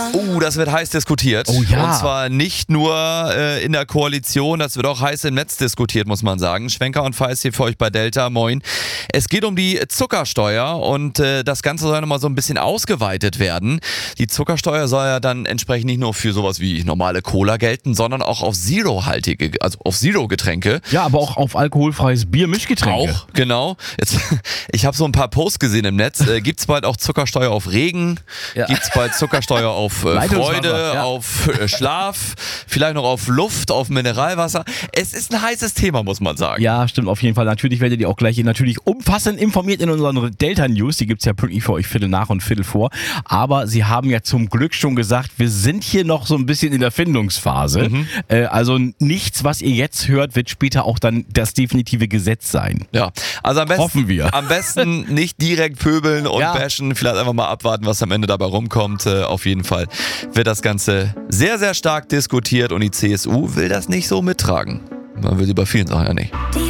Das wird heiß diskutiert. Oh ja. Und zwar nicht nur in der Koalition, das wird auch heiß im Netz diskutiert, muss man sagen. Schwenker und Feist hier für euch bei Delta. Moin. Es geht um die Zuckersteuer und das Ganze soll nochmal so ein bisschen ausgeweitet werden. Die Zuckersteuer soll ja dann entsprechend nicht nur für sowas wie normale Cola gelten, sondern auch auf Zero-haltige, also auf Zero-Getränke. Ja, aber auch auf alkoholfreues Bier, Mischgetränke. Auch, genau. Jetzt, ich habe so ein paar Posts gesehen im Netz. Gibt's bald auch Zuckersteuer auf Regen? Ja. Gibt's bald Zuckersteuer auf Freude, ja. auf Schlaf, vielleicht noch auf Luft, auf Mineralwasser? Es ist ein heißes Thema, muss man sagen. Ja, stimmt, auf jeden Fall. Natürlich werdet ihr auch gleich natürlich umfassend informiert in unseren Delta-News. Die gibt's ja pünktlich für euch Viertel nach und Viertel vor. Aber sie haben ja zum Glück schon gesagt, wir sind hier noch so ein bisschen in der Findungsphase. Also nichts, was ihr jetzt hört, wird später auch dann das definitive Gesetz sein. Ja, also Hoffen wir. Am besten nicht direkt pöbeln und bashen, vielleicht einfach mal abwarten, was am Ende dabei rumkommt. Auf jeden Fall wird das Ganze sehr, sehr stark diskutiert und die CSU will das nicht so mittragen. Man will sie bei vielen Sachen ja nicht.